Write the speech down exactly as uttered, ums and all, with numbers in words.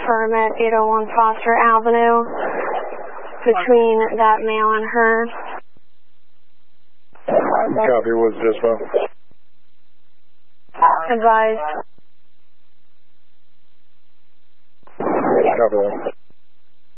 firm at eight oh one Foster Avenue between that male and her. Copy, what's dispo? Advised. Copy that.